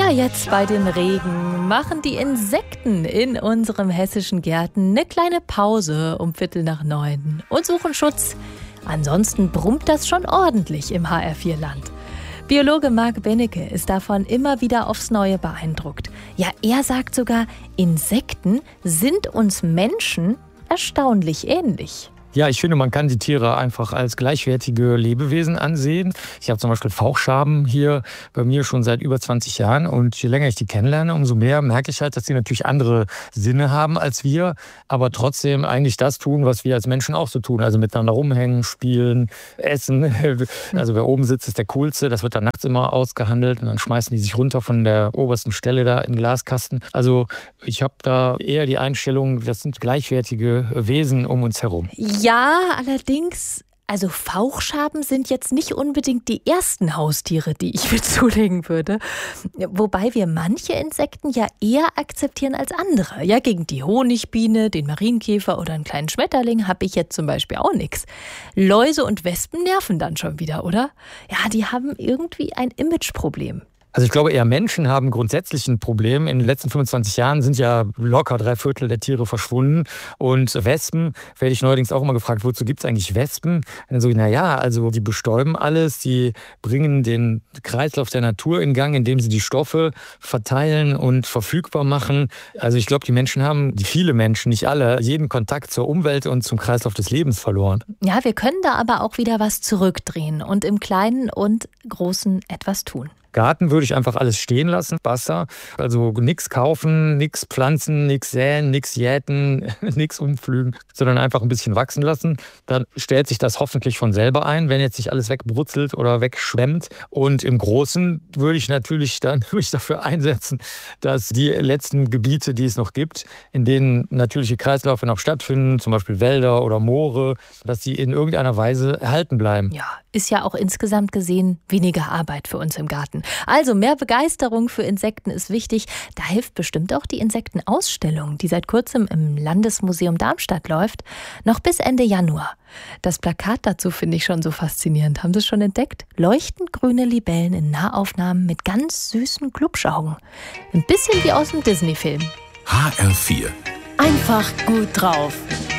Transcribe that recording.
Ja, jetzt bei dem Regen machen die Insekten in unserem hessischen Gärten eine kleine Pause um 8:45 und suchen Schutz. Ansonsten brummt das schon ordentlich im HR4-Land. Biologe Marc Benecke ist davon immer wieder aufs Neue beeindruckt. Ja, er sagt sogar, Insekten sind uns Menschen erstaunlich ähnlich. Ja, ich finde, man kann die Tiere einfach als gleichwertige Lebewesen ansehen. Ich habe zum Beispiel Fauchschaben hier bei mir schon seit über 20 Jahren. Und je länger ich die kennenlerne, umso mehr merke ich halt, dass sie natürlich andere Sinne haben als wir, aber trotzdem eigentlich das tun, was wir als Menschen auch so tun. Also miteinander rumhängen, spielen, essen. Also wer oben sitzt, ist der Coolste. Das wird dann nachts immer ausgehandelt. Und dann schmeißen die sich runter von der obersten Stelle da in den Glaskasten. Also ich habe da eher die Einstellung, das sind gleichwertige Wesen um uns herum. Ja, allerdings, also Fauchschaben sind jetzt nicht unbedingt die ersten Haustiere, die ich mir zulegen würde. Wobei wir manche Insekten ja eher akzeptieren als andere. Ja, gegen die Honigbiene, den Marienkäfer oder einen kleinen Schmetterling habe ich jetzt zum Beispiel auch nichts. Läuse und Wespen nerven dann schon wieder, oder? Ja, die haben irgendwie ein Imageproblem. Also ich glaube, eher Menschen haben grundsätzlich ein Problem. In den letzten 25 Jahren sind ja locker 3/4 der Tiere verschwunden. Und Wespen, werde ich neuerdings auch immer gefragt, wozu gibt es eigentlich Wespen? Und dann so, also die bestäuben alles, die bringen den Kreislauf der Natur in Gang, indem sie die Stoffe verteilen und verfügbar machen. Also ich glaube, viele Menschen, nicht alle, jeden Kontakt zur Umwelt und zum Kreislauf des Lebens verloren. Ja, wir können da aber auch wieder was zurückdrehen und im Kleinen und Großen etwas tun. Garten würde ich einfach alles stehen lassen, Basta. Also nichts kaufen, nichts pflanzen, nichts säen, nichts jäten, nichts umpflügen, sondern einfach ein bisschen wachsen lassen. Dann stellt sich das hoffentlich von selber ein, wenn jetzt nicht alles wegbrutzelt oder wegschwemmt. Und im Großen würde ich natürlich dann dafür einsetzen, dass die letzten Gebiete, die es noch gibt, in denen natürliche Kreisläufe noch stattfinden, zum Beispiel Wälder oder Moore, dass die in irgendeiner Weise erhalten bleiben. Ja, ist ja auch insgesamt gesehen weniger Arbeit für uns im Garten. Also mehr Begeisterung für Insekten ist wichtig. Da hilft bestimmt auch die Insektenausstellung, die seit kurzem im Landesmuseum Darmstadt läuft, noch bis Ende Januar. Das Plakat dazu finde ich schon so faszinierend. Haben Sie es schon entdeckt? Leuchtend grüne Libellen in Nahaufnahmen mit ganz süßen Glubschaugen. Ein bisschen wie aus dem Disney-Film. HR4. Einfach gut drauf.